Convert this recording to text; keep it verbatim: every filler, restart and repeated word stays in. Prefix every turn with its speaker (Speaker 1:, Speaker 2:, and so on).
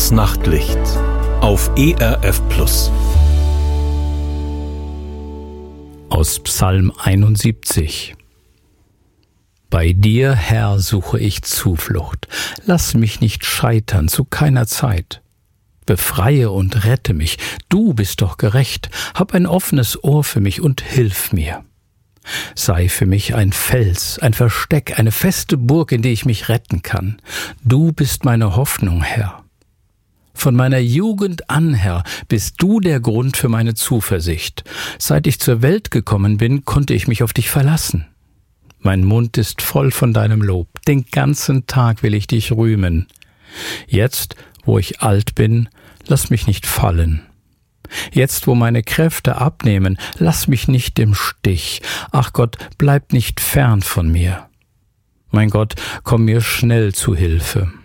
Speaker 1: Das Nachtlicht auf E R F Plus.
Speaker 2: Aus Psalm einundsiebzig. Bei dir, Herr, suche ich Zuflucht. Lass mich nicht scheitern zu keiner Zeit. Befreie und rette mich, du bist doch gerecht. Hab ein offenes Ohr für mich und hilf mir. Sei für mich ein Fels, ein Versteck, eine feste Burg, in die ich mich retten kann. Du bist meine Hoffnung, Herr. Von meiner Jugend an, Herr, bist du der Grund für meine Zuversicht. Seit ich zur Welt gekommen bin, konnte ich mich auf dich verlassen. Mein Mund ist voll von deinem Lob. Den ganzen Tag will ich dich rühmen. Jetzt, wo ich alt bin, lass mich nicht fallen. Jetzt, wo meine Kräfte abnehmen, lass mich nicht im Stich. Ach Gott, bleib nicht fern von mir. Mein Gott, komm mir schnell zu Hilfe.